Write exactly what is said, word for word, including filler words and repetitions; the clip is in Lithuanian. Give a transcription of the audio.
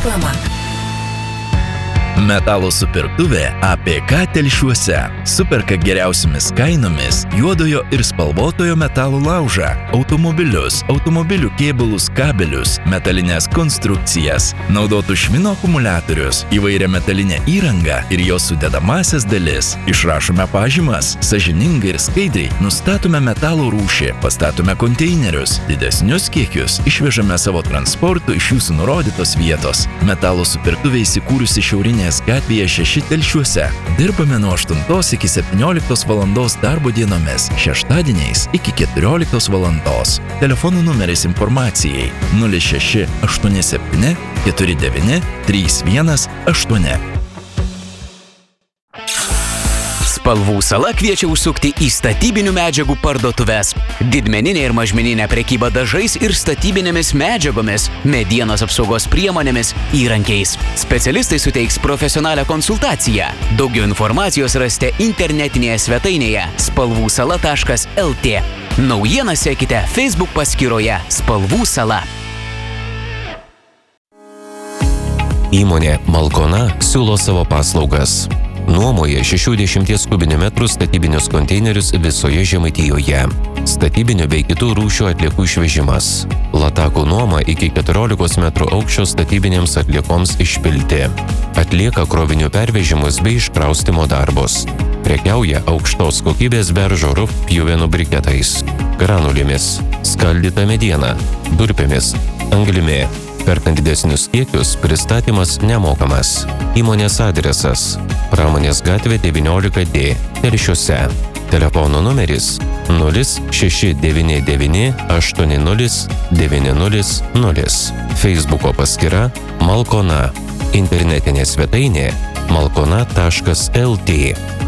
Reklama. Metalo supirktuvė A P K Telšiuose. Superka geriausiamis kainomis juodojo ir spalvotojo metalo laužą, automobilius, automobilių kėbulus, kabelius, metalines konstrukcijas, naudotų švino akumuliatorius, įvairią metalinę įrangą ir jos sudedamasias dalis. Išrašome pažymas, sąžiningai ir skaidriai nustatome metalo rūšį, pastatome konteinerius, didesnius kiekius išvežame savo transportu iš jūsų nurodytos vietos. Metalo supirktuvė įsikūrusi Šiaurinėje gatvėje šeši Telšiuose. Dirbame nuo aštuntos iki septynioliktos valandos darbo dienomis, šeštadieniais iki keturioliktos valandos. Telefonų numeris informacijai nulis šeši aštuoni septyni keturi devyni trys vienas aštuoni. Spalvų sala kviečia užsukti į statybinių medžiagų parduotuves. Didmeninė ir mažmeninė prekyba dažais ir statybinėmis medžiagomis, medienos apsaugos priemonėmis, įrankiais. Specialistai suteiks profesionalią konsultaciją. Daugiau informacijos rasite internetinėje svetainėje spalvų sala taškas el tė. Naujieną sekite Facebook paskyroje Spalvų sala. Įmonė Malkona siūlo savo paslaugas. Nuomoja šešiasdešimties kubinių metrų statybinius konteinerius visoje Žemaitijoje. Statybinių bei kitų rūšių atliekų išvežimas. Latakų nuoma iki keturiolikos metrų aukščio statybinėms atliekoms išpilti. Atlieka krovinių pervežimus bei iškraustimo darbus. Prekiauja aukštos kokybės beržo rūf pjuvenų briketais, granulėmis, skaldyta mediena, durpėmis, anglimi. Perkant didesnius kiekius, pristatymas nemokamas. Įmonės adresas Pramonės gatvė devyniolika D, Telšiuose. Telefono numeris nulis šeši devyni devyni aštuoni nulis devyni nulis nulis. Facebooko paskyra Malkona. Internetinė svetainė malkona taškas el tė.